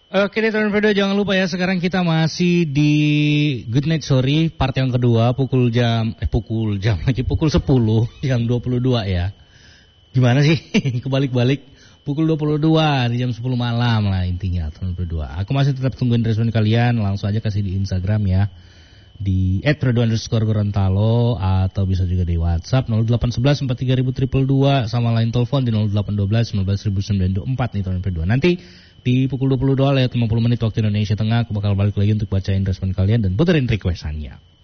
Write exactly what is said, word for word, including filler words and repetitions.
Oke deh teman Fredo, jangan lupa ya sekarang kita masih di Good Night Sorry part yang kedua pukul jam eh pukul jam lagi pukul sepuluh jam dua puluh dua ya. Gimana sih? Kebalik-balik pukul dua puluh dua di jam sepuluh malam lah intinya teman Fredo. Aku masih tetap tungguin respon kalian, langsung aja kasih di Instagram ya. Di et fredo underscore gorontalo atau bisa juga di WhatsApp nol delapan satu satu empat tiga nol nol dua dua sama line telepon di nol delapan satu dua sembilan belas sembilan dua empat nih teman Fredo. Nanti di pukul dua puluh dua lewat lima puluh menit waktu Indonesia Tengah aku bakal balik lagi untuk bacain respon kalian dan puterin requestannya.